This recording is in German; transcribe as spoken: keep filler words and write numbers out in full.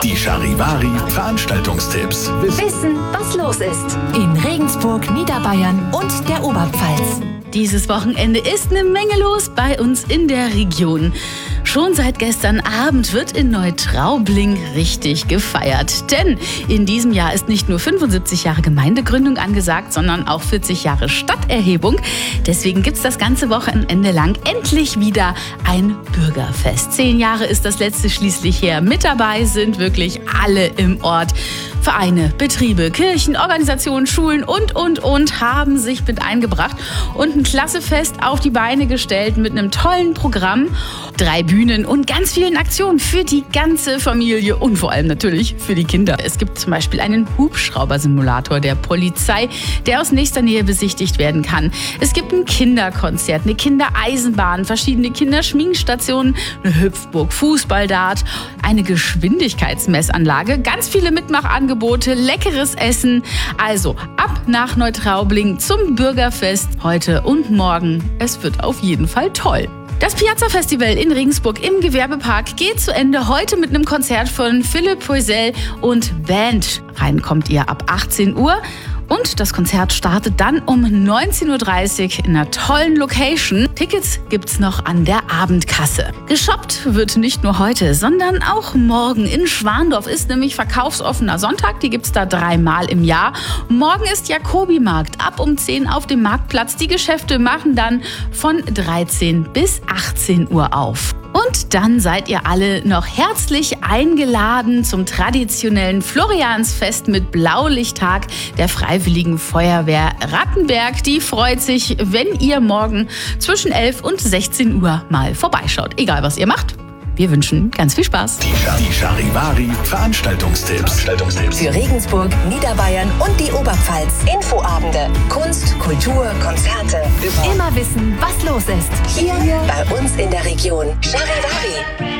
Die Charivari Veranstaltungstipps. Wissen, was los ist. In Regensburg, Niederbayern und der Oberpfalz. Dieses Wochenende ist eine Menge los bei uns in der Region. Schon seit gestern Abend wird in Neutraubling richtig gefeiert. Denn in diesem Jahr ist nicht nur fünfundsiebzig Jahre Gemeindegründung angesagt, sondern auch vierzig Jahre Stadterhebung. Deswegen gibt es das ganze Wochenende lang endlich wieder ein Bürgerfest. Zehn Jahre ist das letzte schließlich her. Mit dabei sind wirklich alle im Ort. Vereine, Betriebe, Kirchen, Organisationen, Schulen und, und, und haben sich mit eingebracht und ein klasse Fest auf die Beine gestellt mit einem tollen Programm, drei Bühnen und ganz vielen Aktionen für die ganze Familie und vor allem natürlich für die Kinder. Es gibt zum Beispiel einen Hubschraubersimulator der Polizei, der aus nächster Nähe besichtigt werden kann. Es gibt ein Kinderkonzert, eine Kindereisenbahn, verschiedene Kinderschminkstationen, eine Hüpfburg, Fußballdart, eine Geschwindigkeitsmessanlage, ganz viele Mitmachangebote, leckeres Essen. Also ab nach Neutraubling zum Bürgerfest heute und morgen. Es wird auf jeden Fall toll. Das Piazza-Festival in Regensburg im Gewerbepark geht zu Ende heute mit einem Konzert von Philipp Poisel und Band. Rein kommt ihr ab achtzehn Uhr. Und das Konzert startet dann um neunzehn Uhr dreißig in einer tollen Location. Tickets gibt's noch an der Abendkasse. Geshoppt wird nicht nur heute, sondern auch morgen. In Schwandorf ist nämlich verkaufsoffener Sonntag. Die gibt's da dreimal im Jahr. Morgen ist Jakobi-Markt. Ab um zehn auf dem Marktplatz. Die Geschäfte machen dann von dreizehn bis achtzehn Uhr auf. Und dann seid ihr alle noch herzlich eingeladen zum traditionellen Floriansfest mit Blaulichttag der Freiwilligen Feuerwehr Rattenberg. Die freut sich, wenn ihr morgen zwischen elf und sechzehn Uhr mal vorbeischaut. Egal, was ihr macht. Wir wünschen ganz viel Spaß. Die Charivari Veranstaltungstipps. Veranstaltungstipps. Für Regensburg, Niederbayern und die Oberpfalz. Infoabende, Kunst, Kultur, Konzerte. Immer wissen, was los ist. Hier bei uns in der Region. Charivari.